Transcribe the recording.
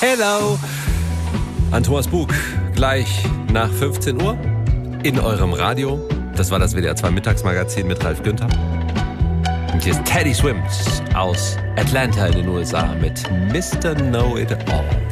Hello! An Thomas Bug, gleich nach 15 Uhr in eurem Radio. Das war das WDR 2 Mittagsmagazin mit Ralf Günther. Und hier ist Teddy Swims aus Atlanta in den USA mit Mr. Know It All.